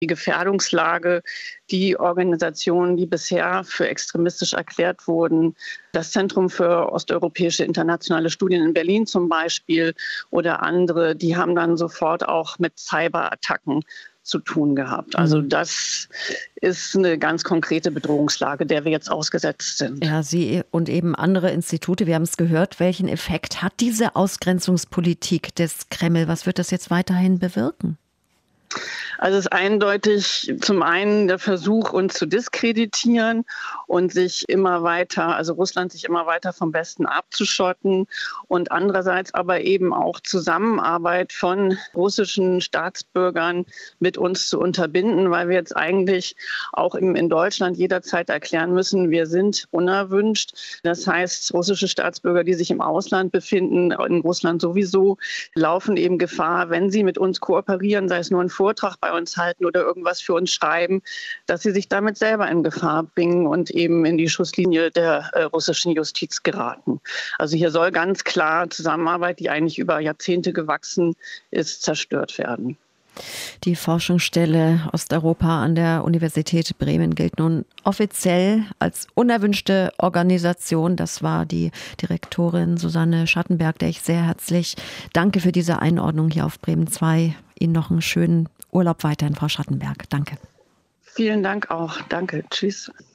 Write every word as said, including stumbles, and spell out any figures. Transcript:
die Gefährdungslage, die Organisationen, die bisher für extremistisch erklärt wurden, das Zentrum für osteuropäische internationale Studien in Berlin zum Beispiel oder andere, die haben dann sofort auch mit Cyberattacken zu tun gehabt. Also das ist eine ganz konkrete Bedrohungslage, der wir jetzt ausgesetzt sind. Ja, Sie und eben andere Institute, wir haben es gehört. Welchen Effekt hat diese Ausgrenzungspolitik des Kreml? Was wird das jetzt weiterhin bewirken? Also es ist eindeutig zum einen der Versuch, uns zu diskreditieren und sich immer weiter, also Russland sich immer weiter vom Westen abzuschotten und andererseits aber eben auch Zusammenarbeit von russischen Staatsbürgern mit uns zu unterbinden, weil wir jetzt eigentlich auch in Deutschland jederzeit erklären müssen, wir sind unerwünscht. Das heißt, russische Staatsbürger, die sich im Ausland befinden, in Russland sowieso, laufen eben Gefahr, wenn sie mit uns kooperieren, sei es nur ein Vortrag bei uns halten oder irgendwas für uns schreiben, dass sie sich damit selber in Gefahr bringen und eben in die Schusslinie der äh, russischen Justiz geraten. Also hier soll ganz klar Zusammenarbeit, die eigentlich über Jahrzehnte gewachsen ist, zerstört werden. Die Forschungsstelle Osteuropa an der Universität Bremen gilt nun offiziell als unerwünschte Organisation. Das war die Direktorin Susanne Schattenberg, der ich sehr herzlich danke für diese Einordnung hier auf Bremen zwei. Ihnen noch einen schönen Urlaub weiterhin, Frau Schattenberg. Danke. Vielen Dank auch. Danke. Tschüss.